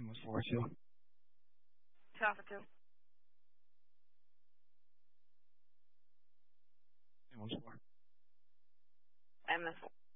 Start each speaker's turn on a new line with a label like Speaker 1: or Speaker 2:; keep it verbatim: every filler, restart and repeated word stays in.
Speaker 1: was four two.
Speaker 2: Two Alpha two.
Speaker 1: Same was four.
Speaker 2: M S four.